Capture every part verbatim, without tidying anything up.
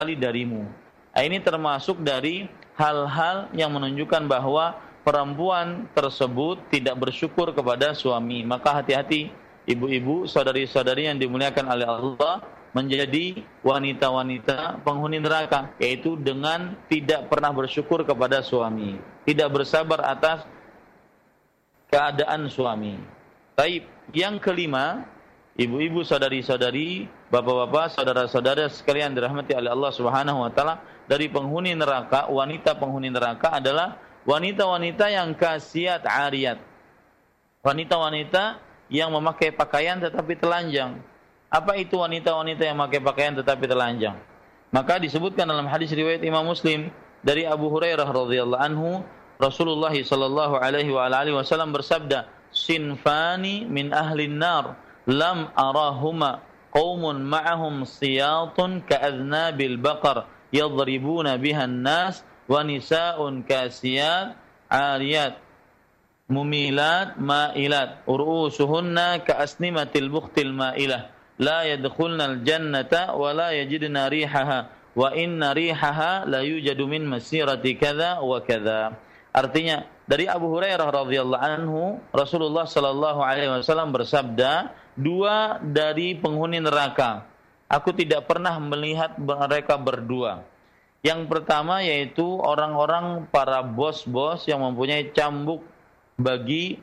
kecuali darimu. Nah, ini termasuk dari hal-hal yang menunjukkan bahwa perempuan tersebut tidak bersyukur kepada suami. Maka hati-hati ibu-ibu, saudari-saudari yang dimuliakan oleh Allah, menjadi wanita-wanita penghuni neraka, yaitu dengan tidak pernah bersyukur kepada suami, tidak bersabar atas keadaan suami. Baik, yang kelima, ibu-ibu, saudari-saudari, bapak-bapak, saudara-saudara sekalian dirahmati oleh Allah Subhanahu wa taala, dari penghuni neraka, wanita penghuni neraka adalah wanita-wanita yang kasiat ariyat. Wanita-wanita yang memakai pakaian tetapi telanjang. Apa itu wanita-wanita yang memakai pakaian tetapi telanjang? Maka disebutkan dalam hadis riwayat Imam Muslim dari Abu Hurairah radhiyallahu anhu, Rasulullah sallallahu alaihi wa alihi wasallam bersabda, "Sinfani min ahli nar lam arahuma qaumun ma'ahum siyatun ka'adnabil baqar yadribuna biha an-nas wa nisa'un kasiyat 'ariyat mumilat ma'ilat urusuhunna ka'asnimatil bukhtil ma'ilah la yadkhulnal jannata wa la yajidna rihaha wa inna rihaha la yujadu min masirati kadza wa kadza." Artinya, dari Abu Hurairah radhiyallahu anhu, Rasulullah sallallahu alaihi wasallam bersabda, dua dari penghuni neraka, aku tidak pernah melihat mereka berdua. Yang pertama yaitu orang-orang para bos-bos yang mempunyai cambuk bagi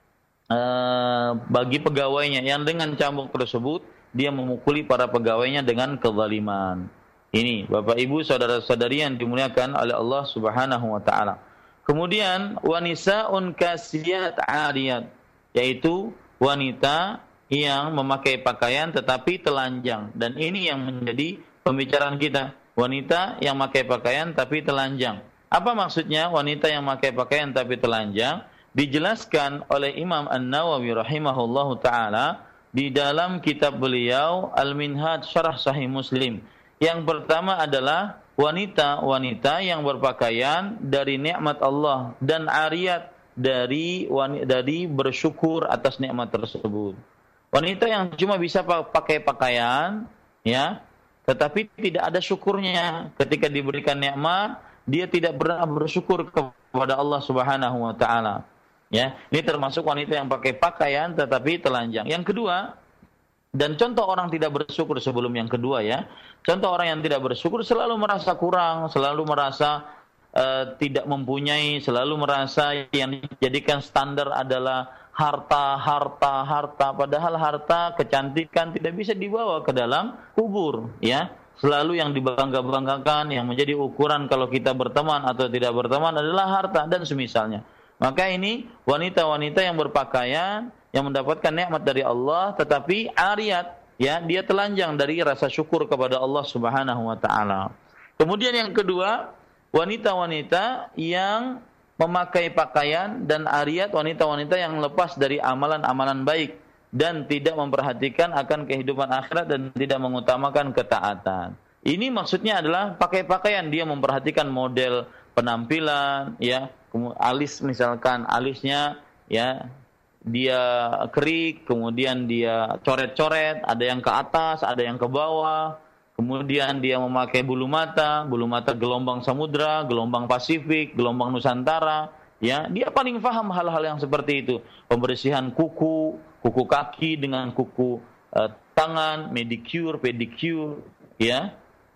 uh, bagi pegawainya, yang dengan cambuk tersebut dia memukuli para pegawainya dengan kezaliman. Ini Bapak Ibu, saudara-saudari yang dimuliakan oleh Allah Subhanahu wa taala. Kemudian wanisaun kasiyat ariyat, yaitu wanita yang memakai pakaian tetapi telanjang. Dan ini yang menjadi pembicaraan kita, wanita yang memakai pakaian tapi telanjang. Apa maksudnya wanita yang memakai pakaian tapi telanjang? Dijelaskan oleh Imam An-Nawawi rahimahullahu taala di dalam kitab beliau Al-Minhaj Syarah Sahih Muslim. Yang pertama adalah wanita-wanita yang berpakaian dari nikmat Allah dan ariyat dari dari bersyukur atas nikmat tersebut. Wanita yang cuma bisa pakai pakaian, ya, tetapi tidak ada syukurnya ketika diberikan nikmat, dia tidak pernah bersyukur kepada Allah Subhanahu wa taala. Ya, ini termasuk wanita yang pakai pakaian tetapi telanjang. Yang kedua, dan contoh orang tidak bersyukur sebelum yang kedua ya. Contoh orang yang tidak bersyukur selalu merasa kurang, selalu merasa uh, tidak mempunyai, selalu merasa yang dijadikan standar adalah harta, harta, harta. Padahal harta, kecantikan tidak bisa dibawa ke dalam kubur ya. Selalu yang dibangga-banggakan, yang menjadi ukuran kalau kita berteman atau tidak berteman adalah harta dan semisalnya. Maka ini wanita-wanita yang berpakaian, yang mendapatkan nikmat dari Allah tetapi ariyat, ya, dia telanjang dari rasa syukur kepada Allah Subhanahu wa taala. Kemudian yang kedua, wanita-wanita yang memakai pakaian dan ariyat, wanita-wanita yang lepas dari amalan-amalan baik dan tidak memperhatikan akan kehidupan akhirat dan tidak mengutamakan ketaatan. Ini maksudnya adalah pakai pakaian, dia memperhatikan model penampilan, ya, alis misalkan alisnya, ya, dia kerik, kemudian dia coret-coret, ada yang ke atas, ada yang ke bawah, kemudian dia memakai bulu mata, bulu mata gelombang samudra, gelombang Pasifik, gelombang Nusantara, ya, dia paling paham hal-hal yang seperti itu. Pembersihan kuku, kuku kaki dengan kuku uh, tangan, medicure, pedicure, ya,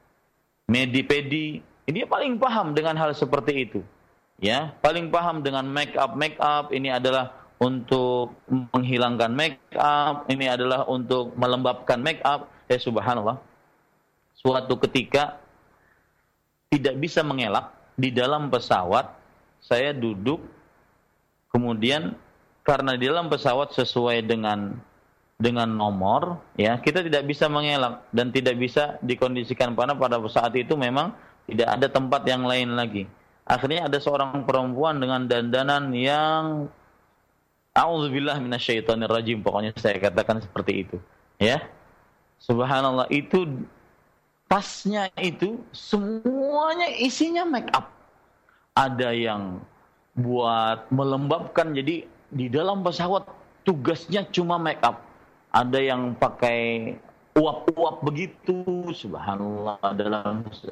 medi-pedi, dia paling paham dengan hal seperti itu. Ya, paling paham dengan make up, make up ini adalah untuk menghilangkan make up, ini adalah untuk melembabkan make up. Eh subhanallah. Suatu ketika tidak bisa mengelak di dalam pesawat, saya duduk, kemudian karena di dalam pesawat sesuai dengan dengan nomor, ya, kita tidak bisa mengelak dan tidak bisa dikondisikan karena pada saat itu memang tidak ada tempat yang lain lagi. Akhirnya ada seorang perempuan dengan dandanan yang a'udzubillah minasyaitonirrajim, pokoknya saya katakan seperti itu, ya. Subhanallah, itu tasnya itu semuanya isinya make up. Ada yang buat melembabkan, jadi di dalam pesawat tugasnya cuma make up. Ada yang pakai uap-uap begitu, subhanallah, dalam